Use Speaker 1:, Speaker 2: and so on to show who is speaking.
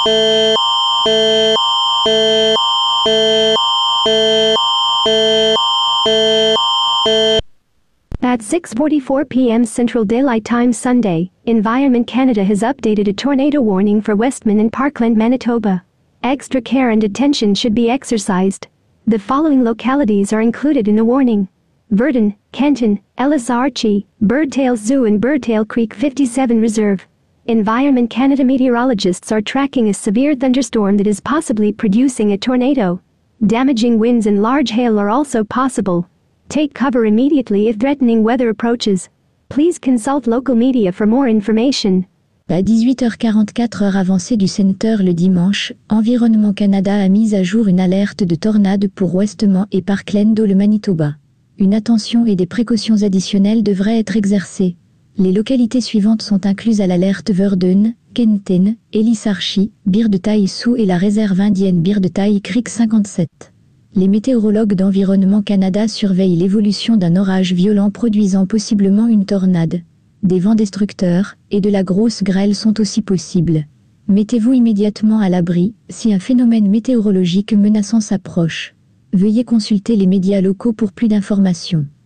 Speaker 1: At 6:44 p.m. Central Daylight Time Sunday, Environment Canada has updated a tornado warning for Westman and Parkland, Manitoba. Extra care and attention should be exercised. The following localities are included in the warning: Virden, Kenton, Ellis Archie, Birdtail Zoo and Birdtail Creek 57 Reserve. Environment Canada meteorologists are tracking a severe thunderstorm that is possibly producing a tornado. Damaging winds and large hail are also possible. Take cover immediately if threatening weather approaches. Please consult local media for more information.
Speaker 2: À 18h44 heure avancée du Centre le dimanche, Environnement Canada a mis à jour une alerte de tornade pour Westman et Parkland dans le Manitoba. Une attention et des précautions additionnelles devraient être exercées. Les localités suivantes sont incluses à l'alerte: Virden, Kenton, Ellis Archie, Birdtail Zoo et la réserve indienne Birdtail Creek 57. Les météorologues d'Environnement Canada surveillent l'évolution d'un orage violent produisant possiblement une tornade. Des vents destructeurs et de la grosse grêle sont aussi possibles. Mettez-vous immédiatement à l'abri si un phénomène météorologique menaçant s'approche. Veuillez consulter les médias locaux pour plus d'informations.